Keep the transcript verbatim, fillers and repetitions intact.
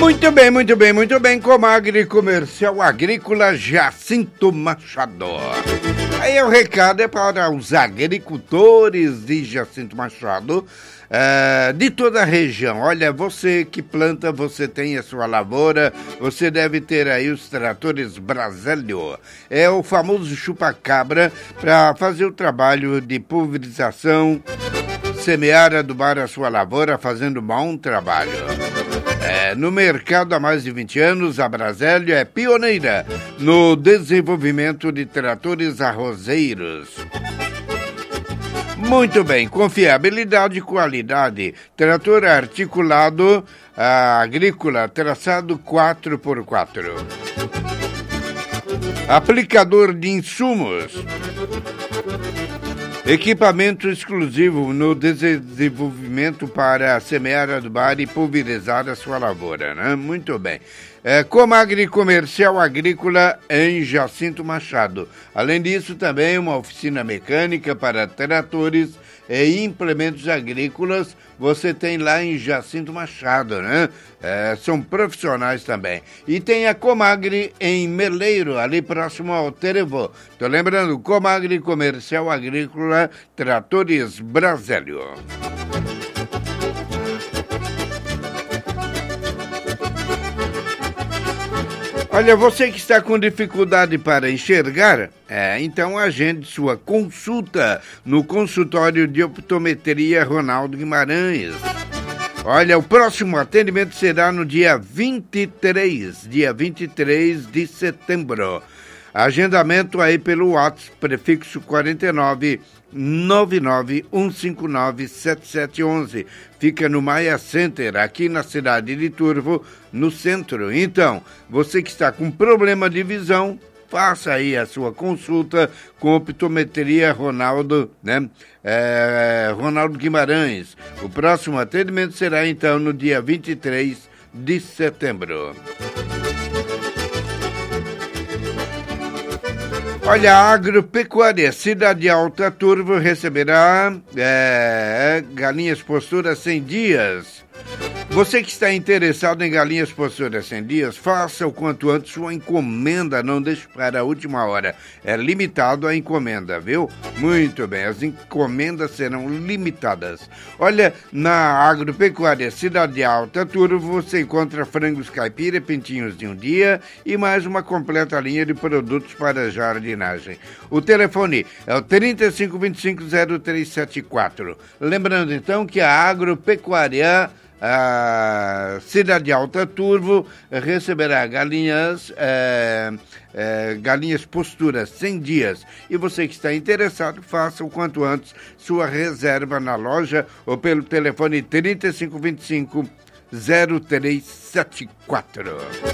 Muito bem, muito bem, muito bem. Comagri Comercial Agrícola Jacinto Machado. Aí o recado é para os agricultores de Jacinto Machado, uh, de toda a região. Olha, você que planta, você tem a sua lavoura, você deve ter aí os tratores Brasélio. É o famoso chupa-cabra para fazer o trabalho de pulverização, semear, adubar a sua lavoura, fazendo bom trabalho. É, no mercado há mais de vinte anos, a Brasélio é pioneira no desenvolvimento de tratores arrozeiros. Muito bem, confiabilidade e qualidade. Trator articulado ah, agrícola, traçado quatro por quatro. Aplicador de insumos. Equipamento exclusivo no desenvolvimento para semear, adubar e pulverizar a sua lavoura, né? Muito bem. É, Comagri Comercial Agrícola em Jacinto Machado. Além disso, também uma oficina mecânica para tratores e implementos agrícolas você tem lá em Jacinto Machado, né? É, são profissionais também. E tem a Comagri em Meleiro, ali próximo ao Terevô. Tô lembrando, Comagri Comercial Agrícola, Tratores Brasélio. Olha, você que está com dificuldade para enxergar, é, então agende sua consulta no consultório de optometria Ronaldo Guimarães. Olha, o próximo atendimento será no dia vinte e três, dia vinte e três de setembro. Agendamento aí pelo WhatsApp, prefixo quarenta e nove, nove nove um cinco nove sete sete um um. Fica no Maia Center, aqui na cidade de Turvo, no centro. Então, você que está com problema de visão, faça aí a sua consulta com optometria Ronaldo, né? É, Ronaldo Guimarães. O próximo atendimento será então no dia vinte e três de setembro. Olha, a Agropecuária Cidade Alta Turvo receberá é, galinhas posturas cem dias. Você que está interessado em galinhas posturas cem dias, faça o quanto antes sua encomenda, não deixe para a última hora. É limitado a encomenda, viu? Muito bem, as encomendas serão limitadas. Olha, na Agropecuária Cidade Alta Turvo, você encontra frangos caipira, pintinhos de um dia e mais uma completa linha de produtos para jardinagem. O telefone é o trinta e cinco, vinte e cinco, zero três sete quatro. Lembrando então que a Agropecuária a Cidade Alta Turvo receberá galinhas, é, é, galinhas posturas cem dias. E você que está interessado, faça o quanto antes sua reserva na loja ou pelo telefone trinta e cinco, vinte e cinco, zero três sete quatro.